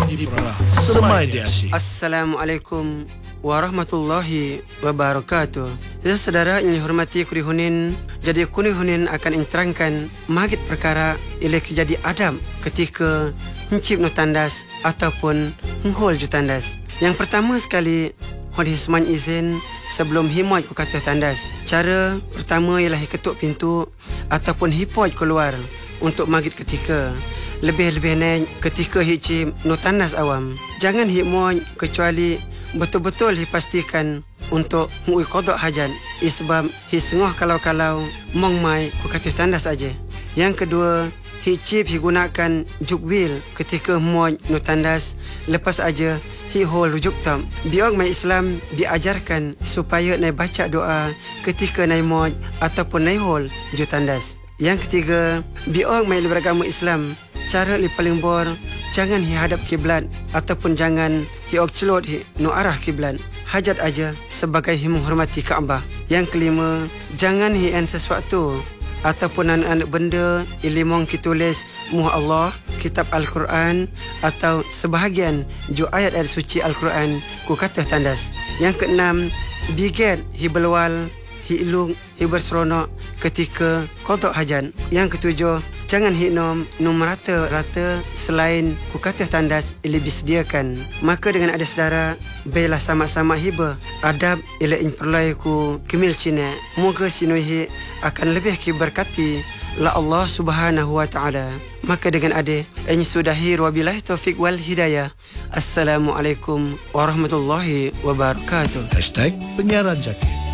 di Perah. Semai di asyik. Assalamualaikum warahmatullahi wabarakatuh. Ya saudara yang dihormati kudi hunin, jadi kudi hunin akan terangkan magit perkara ialah kejadi Adam ketika mencip no tandas ataupun menghol ju tandas. Yang pertama sekali, hadis man izin sebelum himot ku kata tandas. Cara pertama ialah ketuk pintu ataupun hipot keluar untuk magit ketika. Lebih-lebih naik ketika hicim no tandas awam. Jangan himot kecuali betul-betul dipastikan untuk ngui kodok hajat. Sebab hisngoh kalau-kalau mong mai ku kata tandas aja. Yang kedua, hicip digunakan jukwil ketika muat no tandas lepas aja hihol rujuk tam. Biar mai Islam diajarkan supaya naik baca doa ketika naik muat ataupun naik hol ju tandas. Yang ketiga, biar mai beragama Islam, cara li paling bor jangan hadap kiblat ataupun jangan celot no arah kiblat. Hajat aja sebagai menghormati Kaabah. Yang kelima, jangan sesuatu ataupun anak-anak benda ilimong kitulis muha Allah, kitab Al-Quran atau sebahagian ju ayat-ayat suci Al-Quran ku kata tandas. Yang keenam, biget belwal ilung berseronok ketika kodok hajat. Yang ketujuh, jangan nom merata-rata selain ku kata tandas lebih disediakan. Maka dengan ada saudara, baiklah sama-sama hiba adab ila in perlai ku kemil cina. Moga sinuhi akan lebih kiberkati la Allah Subhanahu wa taala. Maka dengan ada ini sudahi wabillahi taufik wal hidayah. Assalamualaikum warahmatullahi wabarakatuh. #penyiaran Jaki.